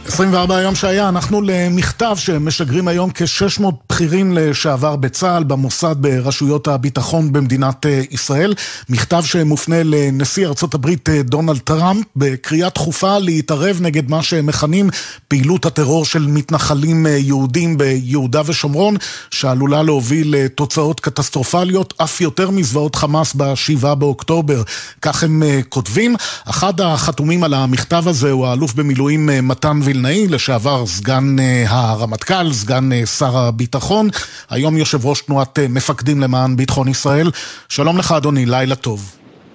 24 יום שהיה, אנחנו למכתב שמשגרים היום כ-600 בכירים לשעבר בצה"ל, במוסד, ברשויות הביטחון במדינת ישראל. מכתב שמופנה לנשיא ארצות הברית דונלד טראמפ, בקריאה דחופה להתערב נגד מה שמכנים פעילות הטרור של מתנחלים יהודים ביהודה ושומרון, שעלולה להוביל לתוצאות קטסטרופליות, אף יותר מזוועות חמאס ב7 באוקטובר. כך הם כותבים. אחד החתומים על המכתב הזה הוא האלוף במילואים מתן וילנאי, לשעבר סגן הרמטכ"ל, סגן שר הביטחון, היום יושב ראש תנועת מפקדים למען ביטחון ישראל. שלום לך אדוני, לילה טוב.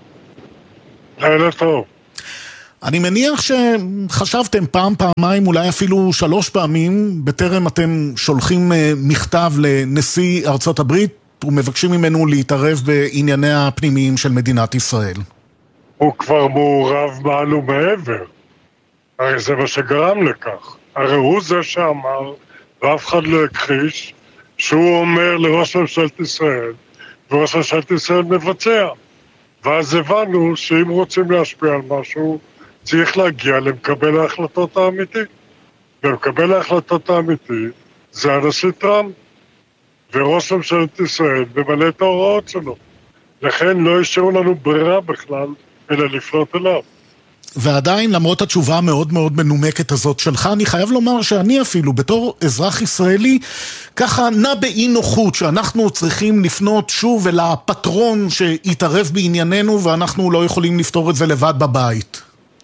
לילה טוב. אני מניח שחשבתם פעם, פעמיים, אולי אפילו 3 פעמים, בטרם אתם שולחים מכתב לנשיא ארצות הברית ומבקשים ממנו להתערב בענייניה הפנימיים של מדינת ישראל. הוא כבר מעורב מעל ומעבר. הרי זה מה שגרם לכך. הרי הוא זה שאמר, ואף אחד לא הכחיש, שהוא אומר לראש ממשלת ישראל, וראש ממשלת ישראל מבצע. ואז הבנו שאם רוצים להשפיע על משהו, צריך להגיע למקבל ההחלטות האמיתי. ומקבל ההחלטות האמיתי זה הנשיא טראמפ. וראש ממשלת ישראל ממלא את ההוראות שלו. לכן לא השאירו לנו ברירה בכלל, אלא לפנות אליו. ועדיין, למרות התשובה המאוד מאוד מנומקת הזאת שלך, אני חייב לומר שאני אפילו, בתור אזרח ישראלי, ככה נע באי נוחות, שאנחנו צריכים לפנות שוב אל הפטרון שיתערב בענייננו, ואנחנו לא יכולים לפתור את זה לבד בבית.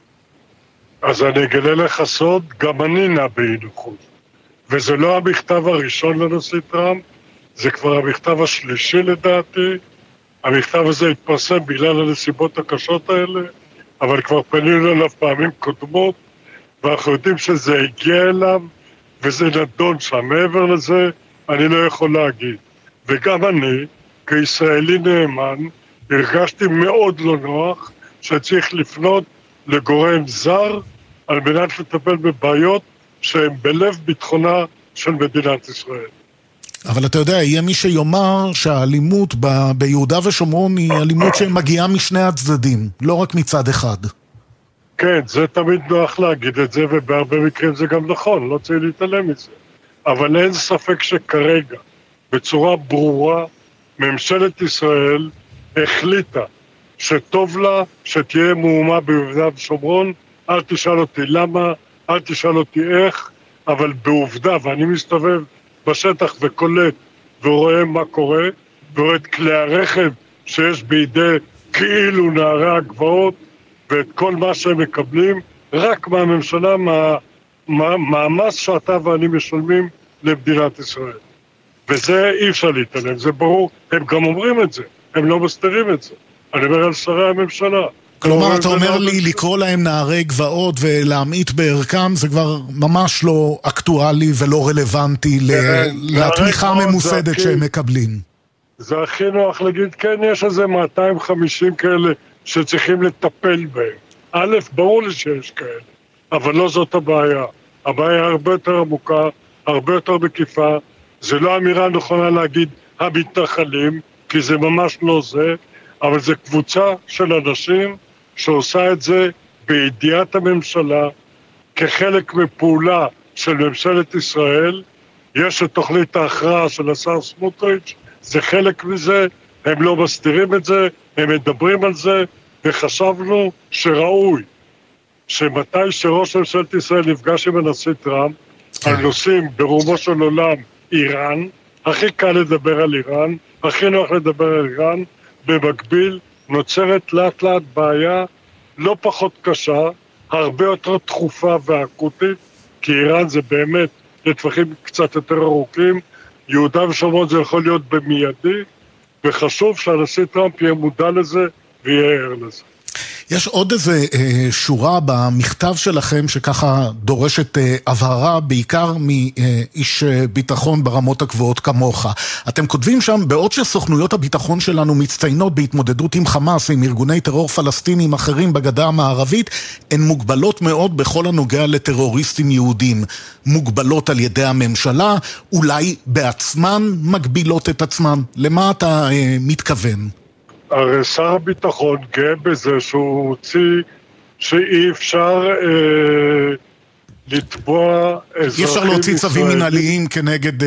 אז אני אגלה לך סוד, גם אני נע באי נוחות. וזה לא המכתב הראשון לנשיא טראמפ, זה כבר המכתב השלישי לדעתי. המכתב הזה התפרסם בגלל הנסיבות הקשות האלה, אבל כבר פנינו אליו פעמים קודמות, ואנחנו יודעים שזה הגיע אליו, וזה נדון שם. מעבר לזה, אני לא יכול להגיד. וגם אני, כישראלי נאמן, הרגשתי מאוד לא נוח, שצריך לפנות לגורם זר, על מנת לטפל בבעיות שהן בלב ביטחונה של מדינת ישראל. אבל אתה יודע, יהיה מי שיאמר שהאלימות ביהודה ושומרון היא אלימות שמגיעה משני הצדדים, לא רק מצד אחד. כן, זה תמיד נוח להגיד את זה, ובהרבה מקרים זה גם נכון, לא צריך להתעלם מזה. אבל אין ספק שכרגע, בצורה ברורה, ממשלת ישראל החליטה שטוב לה שתהיה מהומה ביהודה ושומרון. אל תשאל אותי למה, אל תשאל אותי איך, אבל בעובדה, ואני מסתובב בשטח וקולט ורואה מה קורה, ורואה את כלי הרכב שיש בידי כאילו נערי הגבעות, ואת כל מה שהם מקבלים, רק מהממשלה, מהמס שאתה ואני משלמים למדינת ישראל. וזה אי אפשר להתעלם, זה ברור, הם גם אומרים את זה, הם לא מסתירים את זה. אני אומר על שרי הממשלה. כלומר, אתה אומר לי לקרוא להם נערי גבעות ולהמעיט בערכם, זה כבר ממש לא אקטואלי ולא רלוונטי לתמיכה הממוסדת שהם מקבלים. זה הכי נוח להגיד, כן, יש איזה 250 כאלה שצריכים לטפל בהם. א', ברור לי שיש כאלה, אבל לא זאת הבעיה. הבעיה הרבה יותר עמוקה, הרבה יותר מקיפה. זה לא אמירה נכונה להגיד המתנחלים, כי זה ממש לא זה, אבל זה קבוצה של אנשים שעושה את זה בידיעת הממשלה, כחלק מפעולה של ממשלת ישראל. יש את תוכנית ההכרעה של השר סמוטריץ', זה חלק מזה, הם לא מסתירים את זה, הם מדברים על זה, וחשבנו שראוי שמתי שראש ממשלת ישראל נפגש עם הנשיא טראמפ, על נושאים ברומו של עולם איראן, הכי קל לדבר על איראן, הכי נוח לדבר על איראן, במקביל נוצרת לאט לאט בעיה לא פחות קשה, הרבה יותר דחופה ואקוטית, כי איראן זה באמת לטווחים קצת יותר ארוכים, יהודה ושומרון זה יכול להיות במיידי, וחשוב שהנשיא טראמפ יהיה מודע לזה ויהיה ער לזה. יש עוד איזה שורה במכתב שלכם שככה דורשת הבהרה, בעיקר מאיש ביטחון ברמות הגבוהות כמוך. אתם כותבים שם, בעוד שסוכנויות הביטחון שלנו מצטיינות בהתמודדות עם חמאס, עם ארגוני טרור פלסטינים אחרים בגדה המערבית, הן מוגבלות מאוד בכל הנוגע לטרוריסטים יהודים. מוגבלות על ידי הממשלה, אולי בעצמן מגבילות את עצמן. למה אתה מתכוון? הרי שר הביטחון גאה בזה שהוא הוציא שאי אפשר לתבוע אזרחים אי אפשר להוציא צווים מנהליים כנגד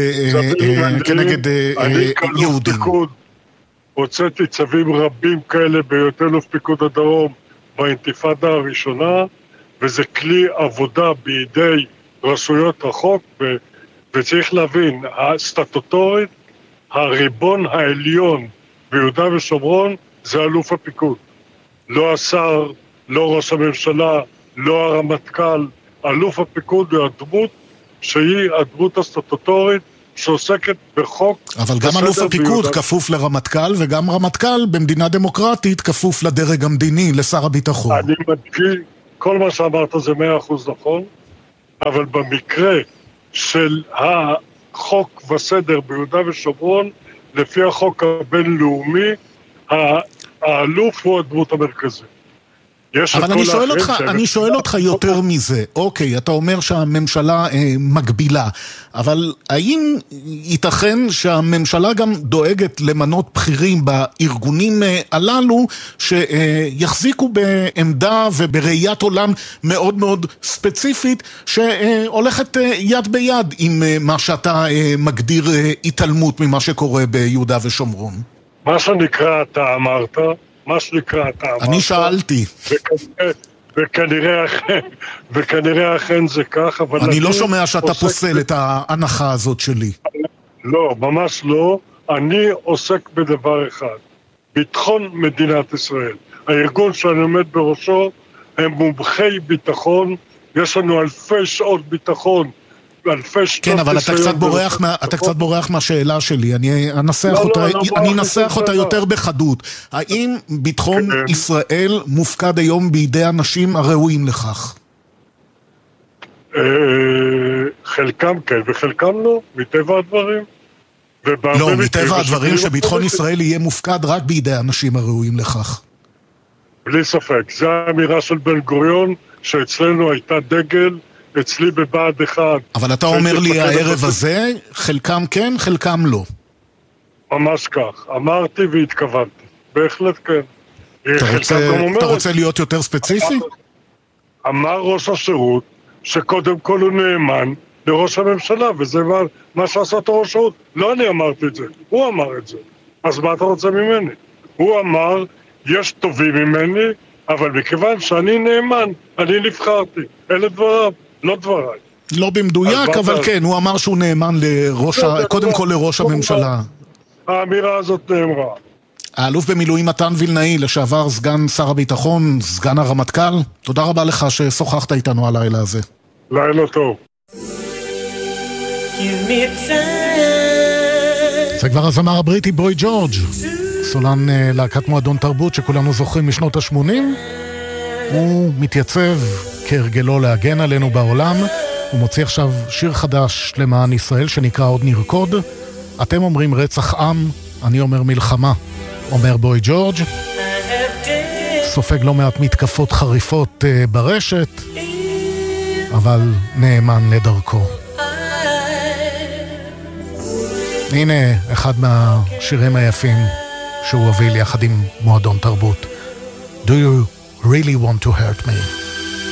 יהודים. הוצאתי צווים רבים כאלה בהיותי אלוף פיקוד הדרום באינתיפאדה הראשונה, וזה כלי עבודה בידי רשויות החוק, וצריך להבין, הסטטוטורית, הריבון העליון ביהודה ושומרון זה אלוף הפיקוד. לא השר, לא ראש הממשלה, לא הרמטכ"ל, אלוף הפיקוד הוא הדמות שהיא הדמות הסטטוטורית שעוסקת בחוק. אבל גם אלוף הפיקוד כפוף לרמטכ"ל, וגם רמטכ"ל במדינה דמוקרטית כפוף לדרג המדיני, לשר הביטחון. אני מדגיש, כל מה שאמרת זה 100% נכון, אבל במקרה של החוק וסדר ביהודה ושומרון, לפי החוק הבינלאומי, האלוף הוא הדמות המרכזית. אבל אני שואל אותך יותר מזה. אוקיי, אתה אומר שהממשלה מגבילה, אבל האם ייתכן שהממשלה גם דואגת למנות בכירים בארגונים הללו שיחזיקו בעמדה ובראיית עולם מאוד מאוד ספציפית שהולכת יד ביד עם מה שאתה מגדיר התעלמות ממה שקורה ביהודה ושומרון? מה שנקרא אתה אמרת, אני שאלתי. וכנראה אכן זה כך, אבל אני לא שומע שאתה פוסל את ההנחה הזאת שלי. לא, ממש לא. אני עוסק בדבר אחד, ביטחון מדינת ישראל. הארגון שאני עומד בראשו הם מומחי ביטחון, יש לנו אלפי שעות ביטחון, כן, אבל אתה קצת בורח מהשאלה שלי. אני אנסח אותה יותר בחדות. האם ביטחון ישראל מופקד היום בידי אנשים הראויים לכך? חלקם כן וחלקם לא, מטבע הדברים. לא, מטבע הדברים שביטחון ישראל יהיה מופקד רק בידי אנשים הראויים לכך. בלי ספק. זו האמירה של בן גוריון, שאצלנו הייתה דגל, אצלי בבעד אחד. אבל אתה אומר לי הערב הזה, חלקם כן, חלקם לא. ממש כך. אמרתי והתכוונתי. בהחלט כן. אתה רוצה להיות יותר ספציפי? אמר ראש השירות שקודם כל הוא נאמן לראש הממשלה, וזה מה שעשה את ראש השירות. לא אני אמרתי את זה, הוא אמר את זה. אז מה אתה רוצה ממני? הוא אמר, יש טובים ממני, אבל מכיוון שאני נאמן, אני נבחרתי. אלה דבריו. לא דבריי. לא במדויק, אבל כן, הוא אמר שהוא נאמן קודם כל לראש הממשלה. האמירה הזאת נאמרה. האלוף במילואים מתן וילנאי, לשעבר סגן שר הביטחון, סגן הרמטכ"ל, תודה רבה לך ששוחחת איתנו על הלילה הזה. לילה טוב. זה כבר הזמר הבריטי בוי ג'ורג', סולן להקת מועדון תרבות שכולנו זוכרים משנות ה-80. הוא מתייצב כהרגלו להגן עלינו בעולם. הוא מוציא עכשיו שיר חדש למען ישראל שנקרא עוד נרקוד. אתם אומרים רצח עם, אני אומר מלחמה, אומר בוי ג'ורג'. סופג לא מעט מתקפות חריפות ברשת, אבל נאמן לדרכו. הנה אחד מהשירים היפים שהוא הוביל יחד עם מועדון תרבות. Do you really want to hurt me?